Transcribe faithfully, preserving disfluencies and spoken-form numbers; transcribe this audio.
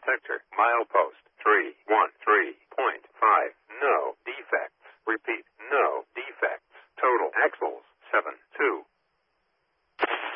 detector. Milepost three one three point five. No defects. Repeat, no defects. Total axles seven two